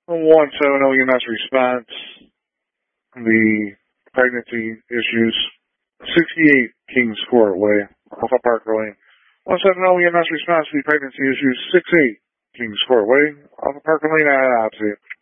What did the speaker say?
170 EMS response. The pregnancy issues. 68 Kings Court Way, Alpha Parker Lane. 170 EMS response to the pregnancy issues. 68 Kings Court Way, Alpha Parker Lane, opposite.